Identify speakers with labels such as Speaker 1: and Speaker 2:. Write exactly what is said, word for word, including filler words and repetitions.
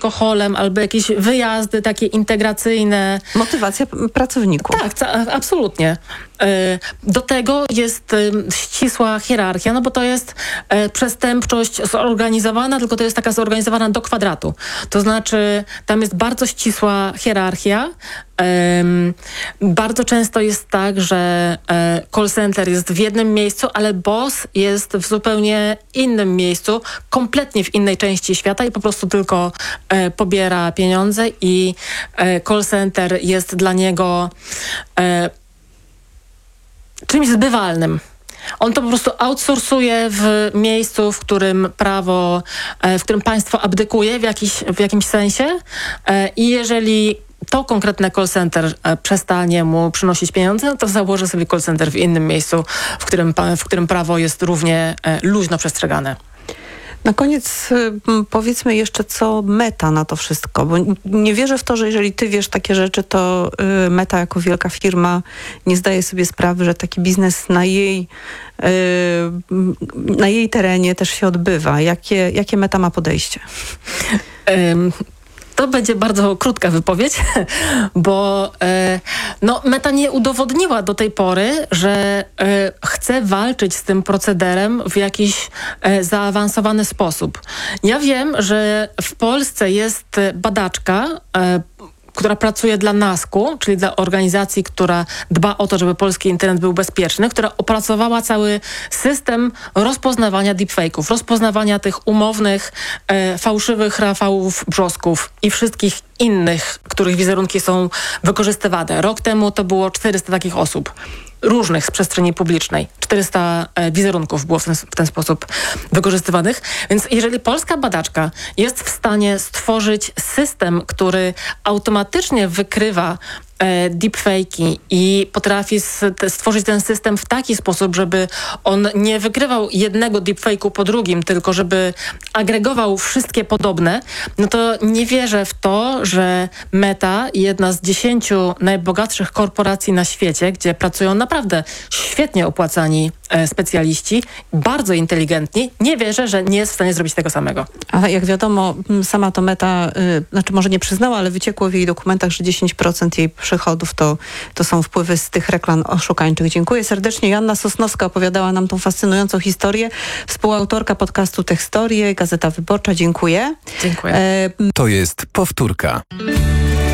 Speaker 1: alkoholem, albo jakieś wyjazdy takie integracyjne.
Speaker 2: Motywacja pracowników.
Speaker 1: Tak, ca- absolutnie. Do tego jest ścisła hierarchia, no bo to jest przestępczość zorganizowana, tylko to jest taka zorganizowana do kwadratu. To znaczy, tam jest bardzo ścisła hierarchia. Bardzo często jest tak, że call center jest w jednym miejscu, ale boss jest w zupełnie innym miejscu, kompletnie w innej części świata i po prostu tylko pobiera pieniądze i call center jest dla niego czymś zbywalnym. On to po prostu outsourcuje w miejscu, w którym prawo, w którym państwo abdykuje w, jakiś, w jakimś sensie i jeżeli to konkretne call center przestanie mu przynosić pieniądze, to założy sobie call center w innym miejscu, w którym, w którym prawo jest równie luźno przestrzegane.
Speaker 2: Na koniec powiedzmy jeszcze, co Meta na to wszystko, bo nie wierzę w to, że jeżeli ty wiesz takie rzeczy, to Meta jako wielka firma nie zdaje sobie sprawy, że taki biznes na jej, na jej terenie też się odbywa. Jakie, jakie Meta ma podejście?
Speaker 1: Um. To będzie bardzo krótka wypowiedź, bo e, no, Meta nie udowodniła do tej pory, że e, chce walczyć z tym procederem w jakiś e, zaawansowany sposób. Ja wiem, że w Polsce jest badaczka, e, która pracuje dla nasku, czyli dla organizacji, która dba o to, żeby polski internet był bezpieczny, która opracowała cały system rozpoznawania deepfake'ów, rozpoznawania tych umownych, e, fałszywych Rafałów Brzosków i wszystkich innych, których wizerunki są wykorzystywane. Rok temu to było czterysta takich osób, różnych z przestrzeni publicznej. czterysta e, wizerunków było w ten, w ten sposób wykorzystywanych. Więc jeżeli polska badaczka jest w stanie stworzyć system, który automatycznie wykrywa e, deepfake'i i potrafi s- te, stworzyć ten system w taki sposób, żeby on nie wykrywał jednego deepfake'u po drugim, tylko żeby agregował wszystkie podobne, no to nie wierzę w to, że Meta, jedna z dziesięciu najbogatszych korporacji na świecie, gdzie pracują naprawdę świetnie opłacani e, specjaliści, bardzo inteligentni, nie wierzę, że nie jest w stanie zrobić tego samego.
Speaker 2: A jak wiadomo, sama to Meta, y, znaczy może nie przyznała, ale wyciekło w jej dokumentach, że dziesięć procent jej przychodów to, to są wpływy z tych reklam oszukańczych. Dziękuję serdecznie. Joanna Sosnowska opowiadała nam tą fascynującą historię. Współautorka podcastu Techstorie, Gazeta Wyborcza. Dziękuję.
Speaker 1: Dziękuję.
Speaker 2: E,
Speaker 3: To jest powtórka.